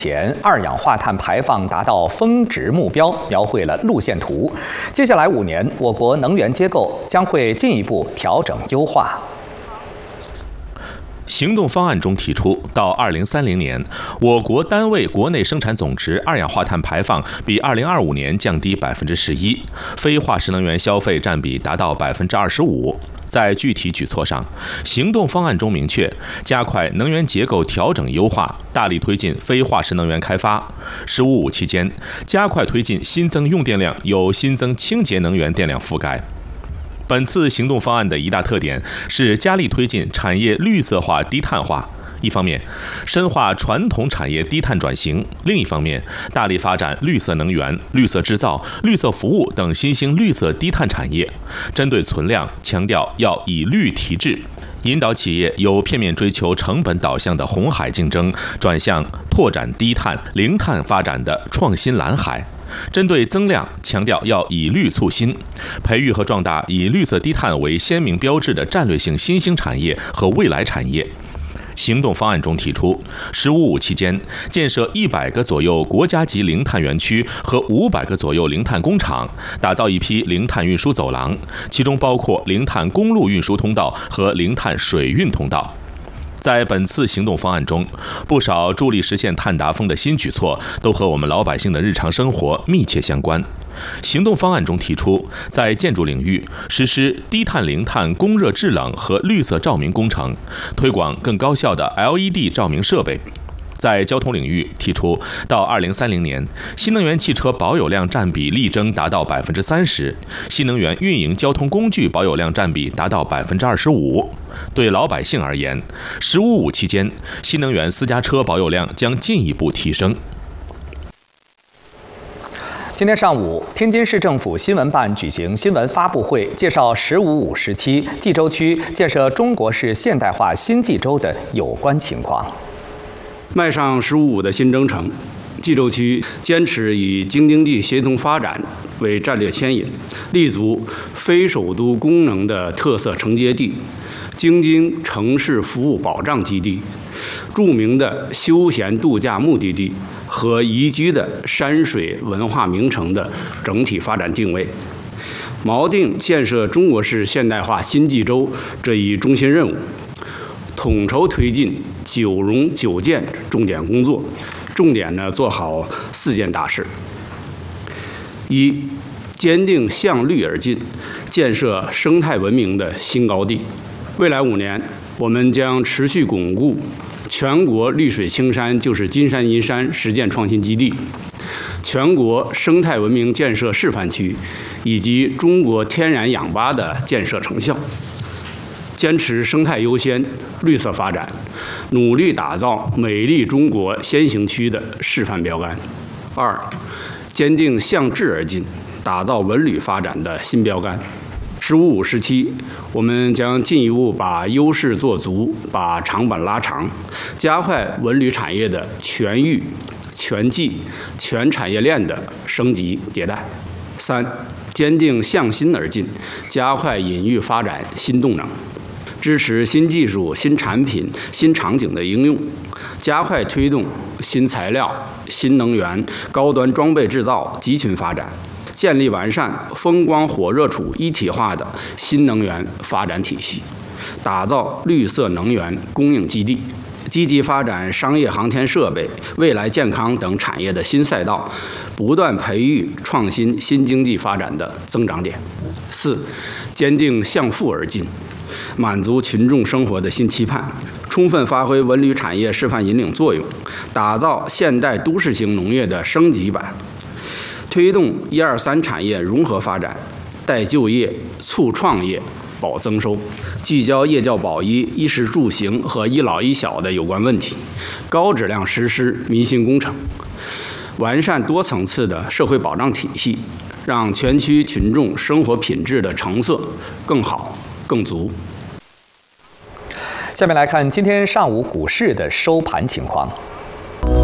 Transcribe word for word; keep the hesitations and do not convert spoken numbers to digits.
前，二氧化碳排放达到峰值目标，描绘了路线图。接下来五年，我国能源结构将会进一步调整优化。 行动方案中提出，到二零三零年，我国单位国内生产总值二氧化碳排放比二零二五年降低百分之十一，非化石能源消费占比达到百分之二十五。在具体举措上，行动方案中明确，加快能源结构调整优化，大力推进非化石能源开发。“十五五”期间，加快推进新增用电量有新增清洁能源电量覆盖。本次行动方案的一大特点是加力推进产业绿色化、低碳化。一方面，深化传统产业低碳转型；另一方面，大力发展绿色能源、绿色制造、绿色服务等新兴绿色低碳产业。针对存量，强调要以绿提质，引导企业由片面追求成本导向的红海竞争，转向拓展低碳、零碳发展的创新蓝海。针对增量，强调要以绿促新，培育和壮大以绿色低碳为鲜明标志的战略性新兴产业和未来产业。行动方案中提出，“十五五”期间建设一百个左右国家级零碳园区和五百个左右零碳工厂，打造一批零碳运输走廊，其中包括零碳公路运输通道和零碳水运通道。在本次行动方案中，不少助力实现碳达峰的新举措都和我们老百姓的日常生活密切相关。行动方案中提出，在建筑领域实施低碳、零碳供热制冷和绿色照明工程，推广更高效的 L E D 照明设备。在交通领域提出，到二零三零年，新能源汽车保有量占比力争达到百分之三十，新能源运营交通工具保有量占比达到百分之二十五。对老百姓而言，“十五五”期间，新能源私家车保有量将进一步提升。 今天上午，天津市政府新闻办举行新闻发布会，介绍“十五五”时期冀州区建设中国式现代化新冀州的有关情况。 迈上“十五五”的新征程，冀州区坚持以京津冀协同发展为战略牵引，立足非首都功能的特色承接地、京津城市服务保障基地、著名的休闲度假目的地和宜居的山水文化名城的整体发展定位，锚定建设中国式现代化新冀州这一中心任务，统筹推进九融九建重点工作，重点呢做好四件大事：一、坚定向绿而进，建设生态文明的新高地。未来五年，我们将持续巩固全国绿水青山就是金山银山实践创新基地、全国生态文明建设示范区以及中国天然氧吧的建设成效，坚持生态优先、绿色发展，努力打造美丽中国先行区的示范标杆。二、坚定向质而进，打造文旅发展的新标杆。十五五时期，我们将进一步把优势做足，把长板拉长，加快文旅产业的全域、全季、全产业链的升级迭代。三、坚定向新而进，加快引域发展新动能，支持新技术、新产品、新场景的应用，加快推动新材料、新能源、高端装备制造集群发展，建立完善风光火热储一体化的新能源发展体系，打造绿色能源供应基地，积极发展商业航天设备、未来健康等产业的新赛道，不断培育创新新经济发展的增长点。四、坚定向富而进，满足群众生活的新期盼，充分发挥文旅产业示范引领作用，打造现代都市型农业的升级版，推动一二三产业融合发展，带就业、促创业、保增收，聚焦业教保医、衣食住行和一老一小的有关问题，高质量实施民心工程，完善多层次的社会保障体系，让全区群众生活品质的成色更好、更足。 下面来看今天上午股市的收盘情况。